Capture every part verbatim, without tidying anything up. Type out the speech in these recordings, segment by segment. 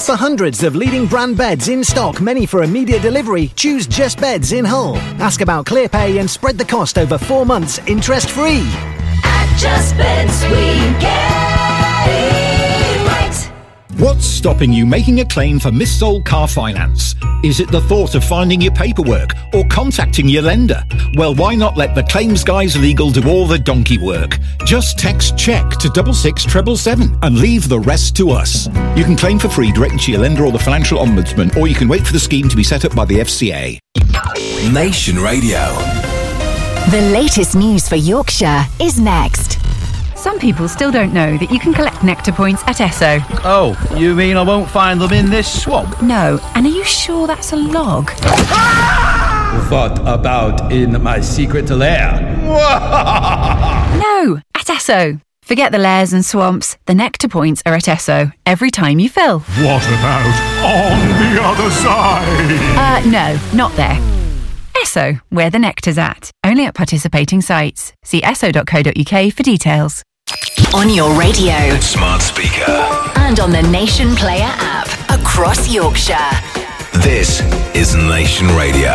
For hundreds of leading brand beds in stock, many for immediate delivery, choose Just Beds in Hull. Ask about ClearPay and spread the cost over four months interest-free. At Just Beds we get it right. What's stopping you making a claim for missold car finance? Is it the thought of finding your paperwork or contacting your lender? Well, why not let the Claims Guys Legal do all the donkey work? Just text CHECK to double six seven seven seven and leave the rest to us. You can claim for free directly to your lender or the Financial Ombudsman, or you can wait for the scheme to be set up by the F C A. Nation Radio. The latest news for Yorkshire is next. Some people still don't know that you can collect nectar points at Esso. Oh, you mean I won't find them in this swamp? No, and are you sure that's a log? What about in my secret lair? No, at Esso. Forget the lairs and swamps. The nectar points are at Esso every time you fill. What about on the other side? Uh, no, not there. Esso, where the nectar's at. Only at participating sites. See esso dot co dot uk for details. On your radio, Smart speaker. and on the Nation Player app across Yorkshire. This is Nation Radio.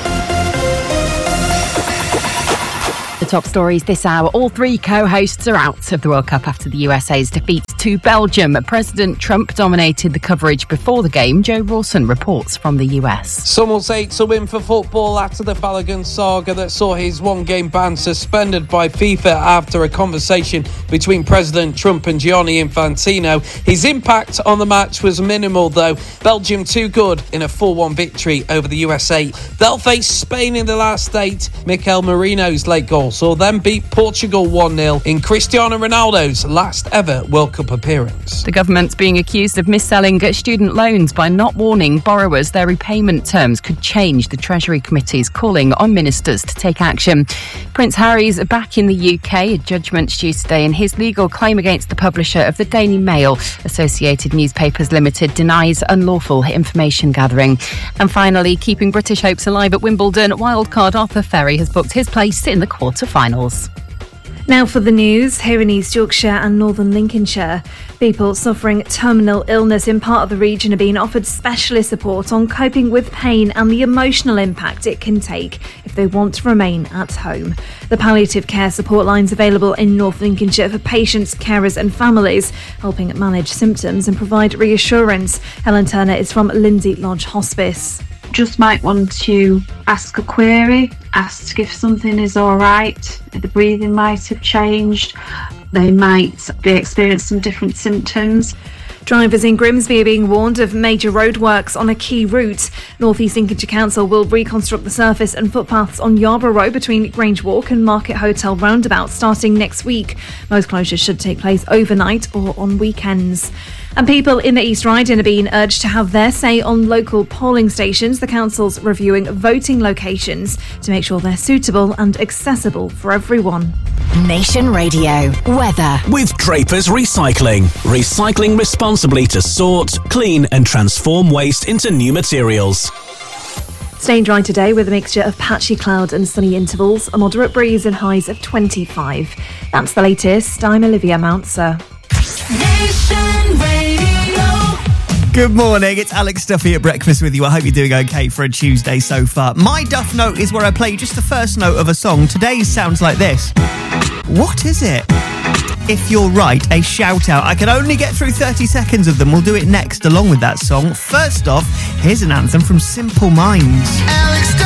The top stories this hour. All three co-hosts are out of the World Cup after the U S A's defeat to Belgium. President Trump dominated the coverage before the game. Joe Rawson reports from the U S. Some will say it's a win for football after the Balogun saga that saw his one-game ban suspended by FIFA after a conversation between President Trump and Gianni Infantino. His impact on the match was minimal, though. Belgium too good in a four one victory over the U S A. They'll face Spain in the last eight. Mikel Merino's late goal saw them beat Portugal one nil in Cristiano Ronaldo's last ever World Cup appearance. The government's being accused of mis-selling student loans by not warning borrowers their repayment terms could change. The Treasury Committee's calling on ministers to take action. Prince Harry's back in the U K. A judgment's due today in his legal claim against the publisher of the Daily Mail. Associated Newspapers Limited denies unlawful information gathering. And finally, keeping British hopes alive at Wimbledon, wildcard Arthur Ferry has booked his place in the quarter-finals. Now for the news, here in East Yorkshire and Northern Lincolnshire. People suffering terminal illness in part of the region are being offered specialist support on coping with pain and the emotional impact it can take if they want to remain at home. The palliative care support line's available in North Lincolnshire for patients, carers and families, helping manage symptoms and provide reassurance. Helen Turner is from Lindsay Lodge Hospice. Just might want to ask a query, ask if something is all right, the breathing might have changed, they might be experiencing some different symptoms. Drivers in Grimsby are being warned of major roadworks on a key route. North East Lincolnshire Council will reconstruct the surface and footpaths on Yarborough Road between Grange Walk and Market Hotel roundabout starting next week. Most closures should take place overnight or on weekends. And people in the East Riding are being urged to have their say on local polling stations. The council's reviewing voting locations to make sure they're suitable and accessible for everyone. Nation Radio weather With Draper's Recycling. Recycling responsibly to sort, clean and transform waste into new materials. Staying dry today with a mixture of patchy cloud and sunny intervals, a moderate breeze and highs of twenty-five. That's the latest. I'm Olivia Mounser. Nation Radio. Good morning, it's Alex Duffy at breakfast with you. I hope you're doing okay for a Tuesday so far. My Duff Note is where I play just the first note of a song. Today's sounds like this. What is it? If you're right, a shout out. I can only get through thirty seconds of them. We'll do it next along with that song. First off, here's an anthem from Simple Minds. Alex